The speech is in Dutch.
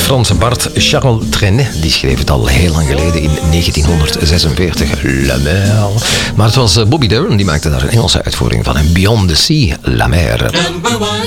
Franse Bart Charles Trenet. Die schreef het al heel lang geleden in 1946. La Mer. Maar het was Bobby Darin die maakte daar een Engelse uitvoering van. En Beyond the Sea, La Mer.